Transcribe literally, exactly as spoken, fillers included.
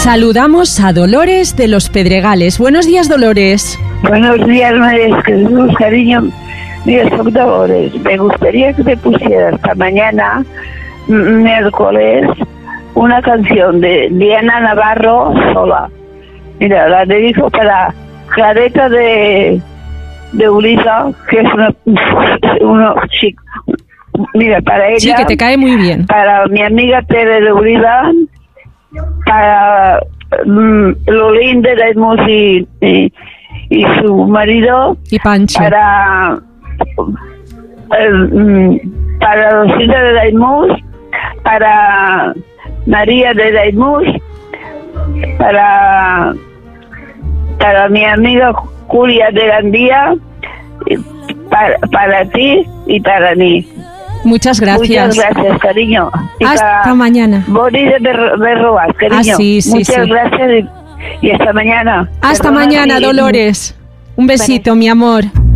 Saludamos a Dolores de Los Pedregales. Buenos días, Dolores. Buenos días, María Jesús, cariño. Mira, soy Dolores. Me gustaría que me pusieras para mañana, miércoles, una canción de Diana Navarro, Sola. Mira, la dedico para Clareta de, de Uriza, que es una, una chica. Mira, para ella. Sí, que te cae muy bien. Para mi amiga Tere de Uriza, para um, Lolín de Daimús y, y, y su marido. Y Pancho. Para, um, para Rosita de Daimús, para María de Daimús, para, para mi amiga Julia de Gandía, para, para ti y para mí. Muchas gracias. Muchas gracias, cariño. Y hasta mañana. Boris de, de Roas, cariño. Ah, sí, sí, Muchas sí. gracias y, y hasta mañana. Hasta Perdona mañana, si... Dolores. Un besito, mi amor.